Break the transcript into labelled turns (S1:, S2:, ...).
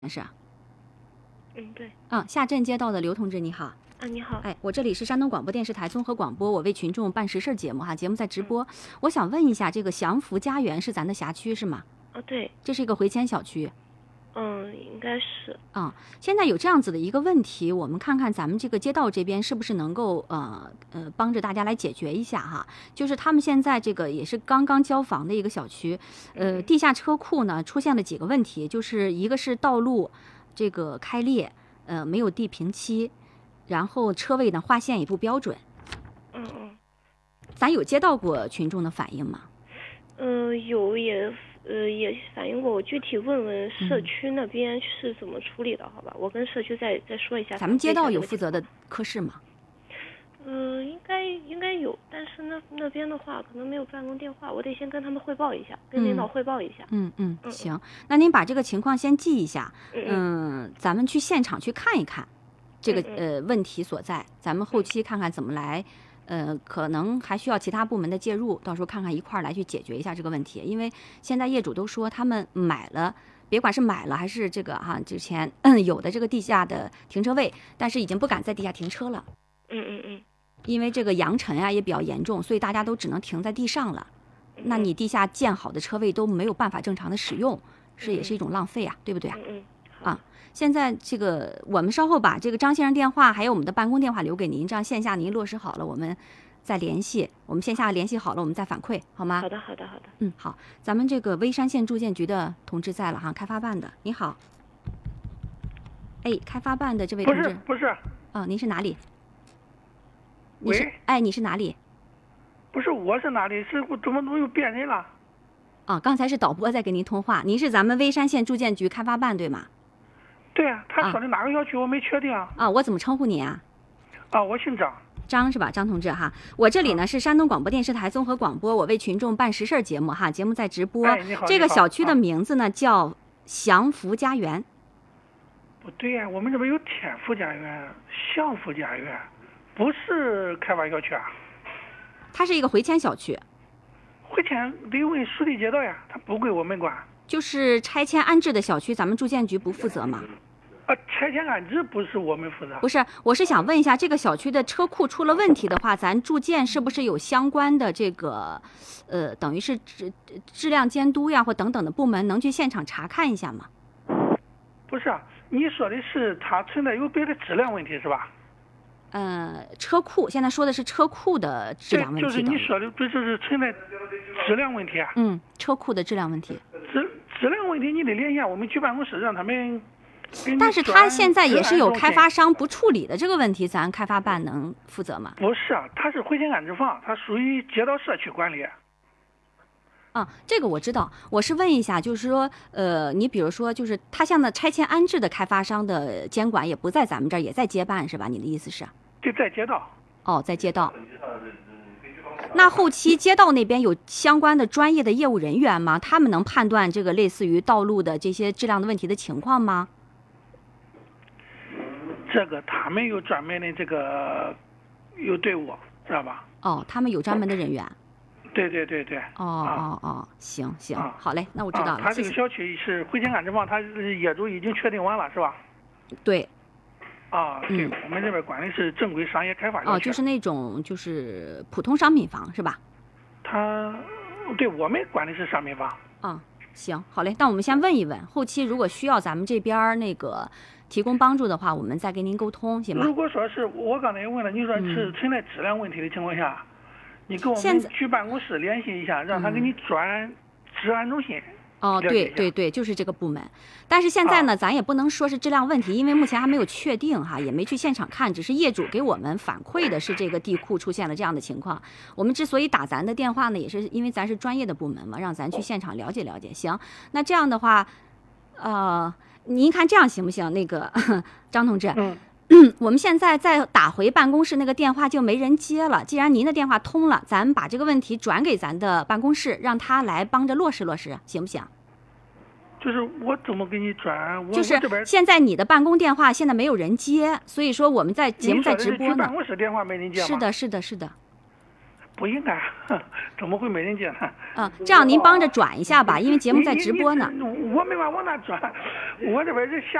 S1: 是啊。
S2: 对。
S1: 下镇街道的刘同志，你好。
S2: 你好。
S1: 我这里是山东广播电视台综合广播，我为群众办实事节目哈，节目在直播。我想问一下，这个祥福家园是咱的辖区是吗？
S2: 对。
S1: 这是一个回迁小区。
S2: 应该是。
S1: 现在有这样子的一个问题，我们看看咱们这个街道这边是不是能够帮着大家来解决一下哈。就是他们现在这个也是刚刚交房的一个小区，地下车库呢出现了几个问题，就是一个是道路这个开裂，没有地平期，然后车位呢划线也不标准。咱有接到过群众的反映吗？
S2: 有，也反映过。我具体问问社区那边是怎么处理的，好吧？我跟社区再说一下。
S1: 咱们街道有负责的科室吗？
S2: 应该有，但是那边的话可能没有办公电话，我得先跟他们汇报一下，跟领导汇报一下。
S1: 行，那您把这个情况先记一下。咱们去现场去看一看这个问题所在，咱们后期看看怎么来。可能还需要其他部门的介入，到时候看看一块儿来去解决一下这个问题。因为现在业主都说他们买了，别管是买了还是这个之前有的这个地下的停车位，但是已经不敢在地下停车了。因为这个扬尘也比较严重，所以大家都只能停在地上了。那你地下建好的车位都没有办法正常的使用，也是一种浪费啊，对不对啊？现在这个我们稍后把这个张先生电话还有我们的办公电话留给您，这样线下您落实好了，我们再联系。我们线下联系好了，我们再反馈，好吗？
S2: 好的。
S1: 好，咱们这个微山县住建局的同志在了哈，开发办的，你好。开发办的这位同志。
S3: 不是。
S1: 您是哪里？
S3: 喂。
S1: 你是哪里？
S3: 不是，我是哪里？是怎么又变人了？
S1: 刚才是导播在跟您通话，您是咱们微山县住建局开发办对吗？
S3: 对啊，他说的哪个小区我没确定
S1: 我怎么称呼您啊？
S3: 我姓张。
S1: 张是吧？张同志哈，我这里呢是山东广播电视台综合广播，我为群众办实事节目哈，节目在直播。
S3: 你好。
S1: 这个小区的名字呢叫祥福家园。
S3: 不对呀，我们这边有天福家园、祥福家园，不是开发小区啊。
S1: 它是一个回迁小区。
S3: 回迁得问属地街道呀，它不归我们管。
S1: 就是拆迁安置的小区，咱们住建局不负责吗？
S3: 拆迁安置不是我们负责。
S1: 不是，我是想问一下，这个小区的车库出了问题的话，咱住建是不是有相关的这个，等于是质量监督呀或等等的部门能去现场查看一下吗？
S3: 不是你说的是它存在有别的质量问题是吧？
S1: 车库现在说的是车库的质量问题。
S3: 就是你说的，这就是存在质量问题啊。
S1: 车库的质量问题。
S3: 质量问题你得联系我们区办公室，让他们。
S1: 但是他现在也是有开发商不处理的这个问题，咱开发办能负责吗？
S3: 不是它是回迁安置房，它属于街道社区管理。
S1: 这个我知道。我是问一下，就是说，你比如说，就是他像那拆迁安置的开发商的监管也不在咱们这儿，也在街办是吧？你的意思是？
S3: 对，在街道。
S1: 在街道。那后期街道那边有相关的专业的业务人员吗？他们能判断这个类似于道路的这些质量的问题的情况吗？
S3: 这个他们有专门的这个有队伍，知道吧？
S1: 他们有专门的人员。
S3: 对。
S1: 行，好嘞，那我知道了。
S3: 他这个小区是回迁安置房，他业主已经确定完了，是吧？
S1: 对。
S3: 对，我们这边管的是正规商业开发小区。
S1: 就是那种就是普通商品房是吧？
S3: 对，我们管的是商品房。
S1: 行，好嘞，那我们先问一问，后期如果需要咱们这边那个提供帮助的话，我们再跟您沟通，行吗？
S3: 如果说是我刚才也问了，你说是存在质量问题的情况下，你跟我们区办公室联系一下，让他给你转治安中心。
S1: 对，就是这个部门。但是现在呢，咱也不能说是质量问题，因为目前还没有确定哈，也没去现场看，只是业主给我们反馈的是这个地库出现了这样的情况。我们之所以打咱的电话呢，也是因为咱是专业的部门嘛，让咱去现场了解了解。行，那这样的话，您看这样行不行？那个张同志，我们现在再打回办公室那个电话就没人接了。既然您的电话通了，咱把这个问题转给咱的办公室，让他来帮着落实落实，行不行？
S3: 就是我怎么给你转？
S1: 就是现在你的办公电话现在没有人接，所以说我们在节目在直播呢。
S3: 你说的是区办公室电话没人接吗？
S1: 是的。
S3: 不应该，怎么会没人接呢？
S1: 这样您帮着转一下吧，因为节目在直播呢。
S3: 我没法往那转，我这边人下。